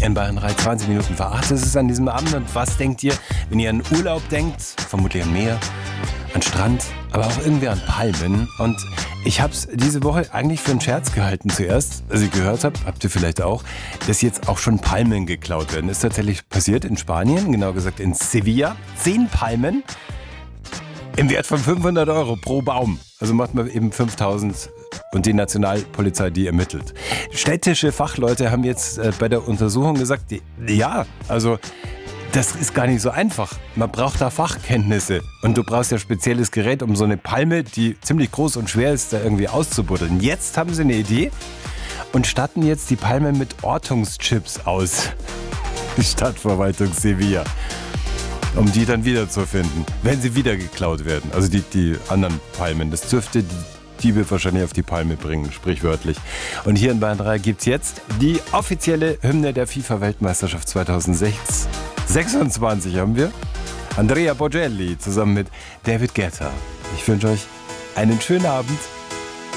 In Bayern 3, 20 Minuten vor 8 ist es an diesem Abend. Und was denkt ihr, wenn ihr an Urlaub denkt? Vermutlich an Meer, an Strand, aber auch irgendwie an Palmen. Und ich habe es diese Woche eigentlich für einen Scherz gehalten zuerst. Als ich gehört habe, habt ihr vielleicht auch, dass jetzt auch schon Palmen geklaut werden. Ist tatsächlich passiert in Spanien, genau gesagt in Sevilla. 10 Palmen im Wert von 500 € pro Baum. Also macht man eben 5.000 und die Nationalpolizei, die ermittelt. Städtische Fachleute haben jetzt bei der Untersuchung gesagt, ja, also das ist gar nicht so einfach. Man braucht da Fachkenntnisse und du brauchst ja spezielles Gerät, um so eine Palme, die ziemlich groß und schwer ist, da irgendwie auszubuddeln. Jetzt haben sie eine Idee und statten jetzt die Palme mit Ortungschips aus. Die Stadtverwaltung Sevilla. Um die dann wiederzufinden, wenn sie wieder geklaut werden. Also die anderen Palmen. Das dürfte die Diebe wahrscheinlich auf die Palme bringen, sprichwörtlich. Und hier in Bayern 3 gibt es jetzt die offizielle Hymne der FIFA-Weltmeisterschaft 2026 haben wir. Andrea Bocelli zusammen mit David Guetta. Ich wünsche euch einen schönen Abend.